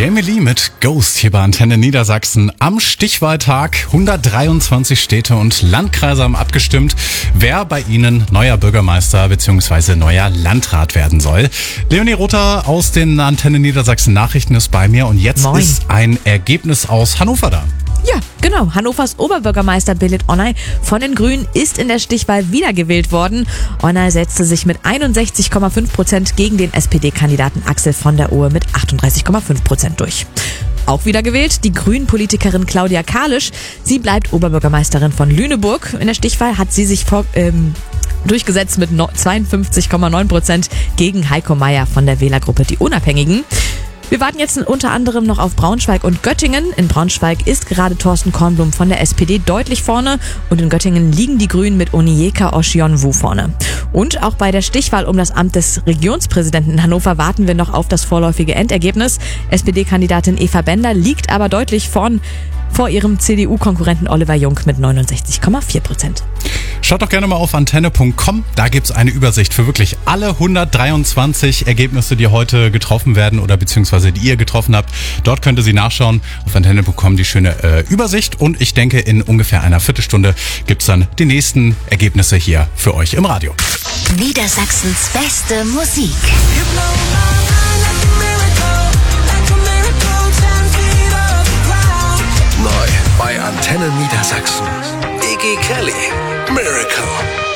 Jamie Lee mit Ghost hier bei Antenne Niedersachsen. Am Stichwahltag 123 Städte und Landkreise haben abgestimmt, wer bei ihnen neuer Bürgermeister bzw. neuer Landrat werden soll. Leonie Rother aus den Antenne Niedersachsen Nachrichten ist bei mir und jetzt Moin. ist ein Ergebnis aus Hannover da. Ja, genau. Hannovers Oberbürgermeister Belit Onay von den Grünen ist in der Stichwahl wiedergewählt worden. Onay setzte sich mit 61,5% gegen den SPD-Kandidaten Axel von der Ohe mit 38,5% durch. Auch wiedergewählt die Grünen-Politikerin Claudia Kalisch. Sie bleibt Oberbürgermeisterin von Lüneburg. In der Stichwahl hat sie sich durchgesetzt mit 52,9% gegen Heiko Mayer von der Wählergruppe Die Unabhängigen. Wir warten jetzt unter anderem noch auf Braunschweig und Göttingen. In Braunschweig ist gerade Thorsten Kornblum von der SPD deutlich vorne und in Göttingen liegen die Grünen mit Onyeka Oshionwu vorne. Und auch bei der Stichwahl um das Amt des Regionspräsidenten in Hannover warten wir noch auf das vorläufige Endergebnis. SPD-Kandidatin Eva Bender liegt aber deutlich vor ihrem CDU-Konkurrenten Oliver Jung mit 69,4%. Schaut doch gerne mal auf antenne.com, da gibt's eine Übersicht für wirklich alle 123 Ergebnisse, die heute getroffen werden oder beziehungsweise die ihr getroffen habt. Dort könnt ihr sie nachschauen, auf antenne.com die schöne Übersicht und ich denke in ungefähr einer Viertelstunde gibt's dann die nächsten Ergebnisse hier für euch im Radio. Niedersachsens beste Musik. Neu bei Antenne Niedersachsen. Iggy Kelly, Miracle.